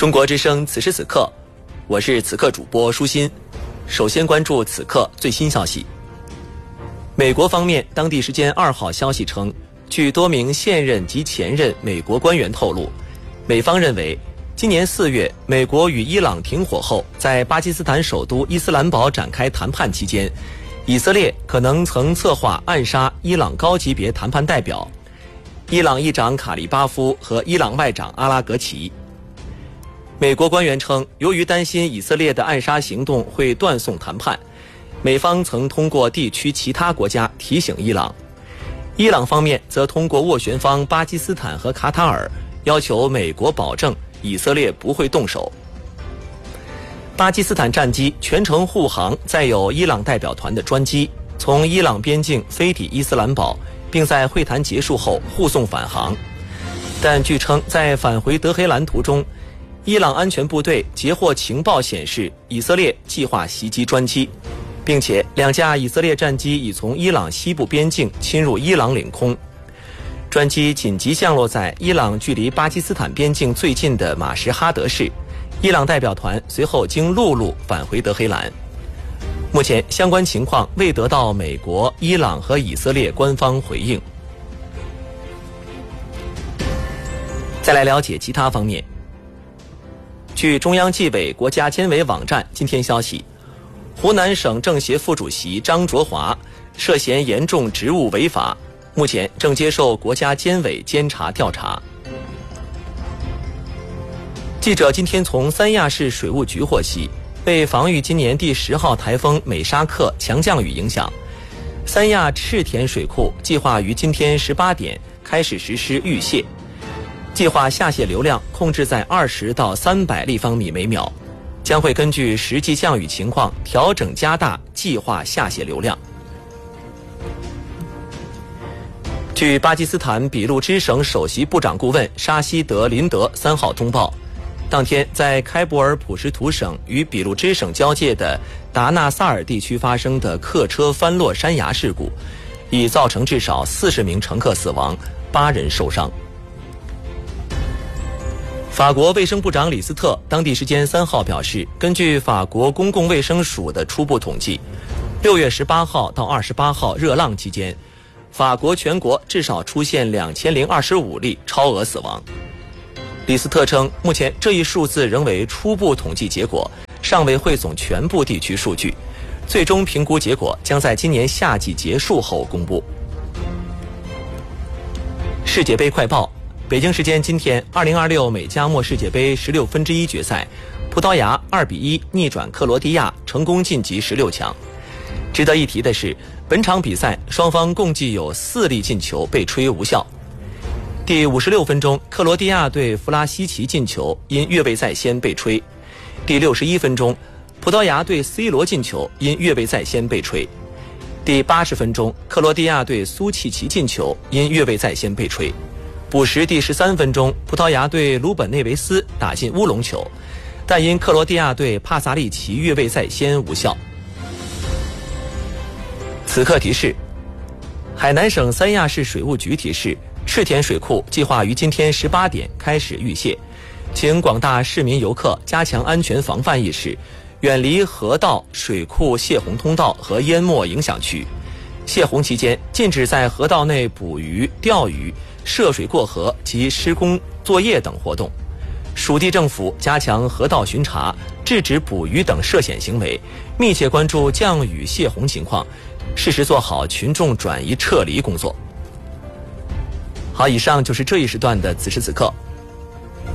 中国之声此时此刻，我是此刻主播舒心。首先关注此刻最新消息。美国方面当地时间2号消息称，据多名现任及前任美国官员透露，美方认为今年4月美国与伊朗停火后，在巴基斯坦首都伊斯兰堡展开谈判期间，以色列可能曾策划暗杀伊朗高级别谈判代表伊朗议长卡利巴夫和伊朗外长阿拉格齐。美国官员称，由于担心以色列的暗杀行动会断送谈判，美方曾通过地区其他国家提醒伊朗。伊朗方面则通过斡旋方巴基斯坦和卡塔尔要求美国保证以色列不会动手。巴基斯坦战机全程护航载有伊朗代表团的专机，从伊朗边境飞抵伊斯兰堡，并在会谈结束后护送返航。但据称，在返回德黑兰途中，伊朗安全部队截获情报显示以色列计划袭击专机，并且2架以色列战机已从伊朗西部边境侵入伊朗领空。专机紧急降落在伊朗距离巴基斯坦边境最近的马什哈德市，伊朗代表团随后经陆路返回德黑兰。目前相关情况未得到美国、伊朗和以色列官方回应。再来了解其他方面。据中央纪委国家监委网站今天消息，湖南省政协副主席张卓华涉嫌严重职务违法，目前正接受国家监委监察调查。记者今天从三亚市水务局获悉，为防御今年第10号台风美沙克强降雨影响，三亚赤田水库计划于今天18点开始实施预泄，计划下泄流量控制在20到300立方米每秒，将会根据实际降雨情况调整加大计划下泄流量。据巴基斯坦俾路支省首席部长顾问沙希德林德3号通报，当天在开伯尔普什图省与俾路支省交界的达纳萨尔地区发生的客车翻落山崖事故，已造成至少40名乘客死亡，8人受伤。法国卫生部长李斯特当地时间3号表示，根据法国公共卫生署的初步统计，6月18号到28号热浪期间，法国全国至少出现2025例超额死亡。李斯特称，目前这一数字仍为初步统计结果，尚未汇总全部地区数据，最终评估结果将在今年夏季结束后公布。世界杯快报。北京时间今天，2026美加墨世界杯16分之一决赛，葡萄牙2比1逆转克罗地亚，成功晋级16强。值得一提的是，本场比赛双方共计有4粒进球被吹无效。第56分钟，克罗地亚对弗拉西奇进球因越位在先被吹；第61分钟，葡萄牙对 C 罗进球因越位在先被吹；第80分钟，克罗地亚对苏契奇进球因越位在先被吹。补时第13分钟，葡萄牙对鲁本内维斯打进乌龙球，但因克罗地亚对帕萨利奇越位在先无效。此刻提示：海南省三亚市水务局提示，赤田水库计划于今天18点开始预泄，请广大市民游客加强安全防范意识，远离河道、水库泄洪通道和淹没影响区。泄洪期间，禁止在河道内捕鱼、钓鱼、涉水过河及施工作业等活动。属地政府加强河道巡查，制止捕鱼等涉险行为，密切关注降雨泄洪情况，适时做好群众转移撤离工作。好，以上就是这一时段的此时此刻。